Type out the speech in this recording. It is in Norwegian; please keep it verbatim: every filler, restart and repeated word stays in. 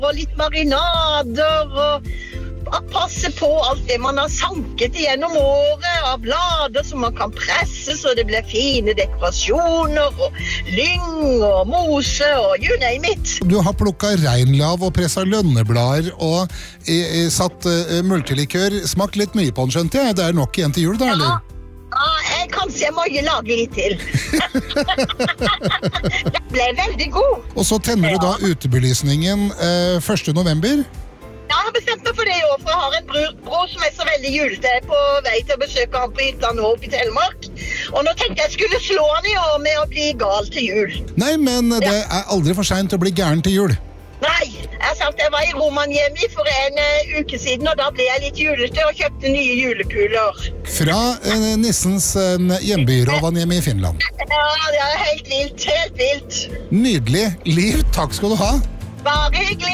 og litt marinader og passe på alt det man har sanket gjennom året av blader som man kan presse så det blir fine dekorasjoner og lyng og mose og you name it. Du har plukket reinlav og presset lønneblader og eh, satt eh, multilikør. Smakt litt mye på den, skjønte jeg. Det er nok igjen til jul da, eller? Ja, jeg, kanskje jeg må lage litt til. Det ble veldig god. Og så tenner du da utebelysningen eh, første november? Ja, jeg har bestemt meg for det i år, for jeg har en bror, bror som er så veldig julete. Jeg er på vei til å besøke han på hytta nå oppe i Telemark. Og nå tenkte jeg skulle slå han i år med å bli gal til jul. Nei, men det er aldri for sent å bli gæren til jul. Nei, jeg har sagt jeg var i Rovaniemi for en uh, uke siden, og da ble jeg litt julete og kjøpte nye julekuler. Fra uh, nissens uh, hjemby Rovaniemi i Finland. Ja, det er helt vilt, helt vilt. Nydelig. Liv, takk skal du ha. Bare hyggelig.